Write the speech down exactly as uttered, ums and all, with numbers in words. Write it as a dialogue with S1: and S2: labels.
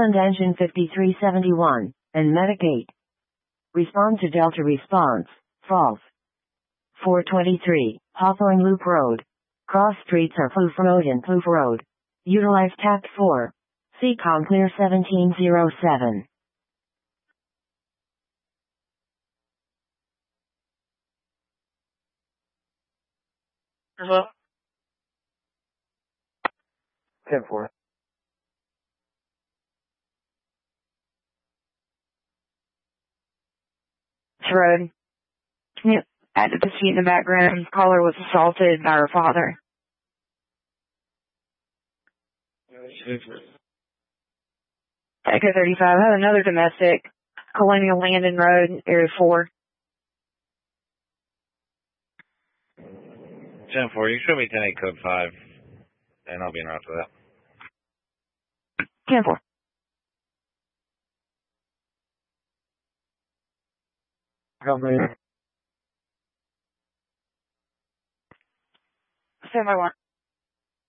S1: Island Engine fifty-three seventy-one, and Medic eight. Respond to Delta response, false. four twenty-three, Hawthorne Loop Road. Cross streets are Plouffe Road and Plouffe Road. Utilize Tact four. C COM clear seventeen oh seven.
S2: Hello?
S3: ten four.
S2: Road. Yep. Added the seat in the background. Caller was assaulted by her father. Echo thirty-five. I have another domestic. Colonial Landing Road, Area four.
S4: ten four, you show me ten eight code five, and I'll be in route for that.
S2: ten four.
S3: Company.
S2: Stand by one.